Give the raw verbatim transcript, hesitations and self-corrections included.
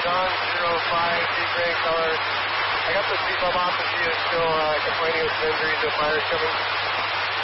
John zero five, Deep Green Color. I got the seatbelt off and she is still uh, complaining of some injuries. The fire's coming.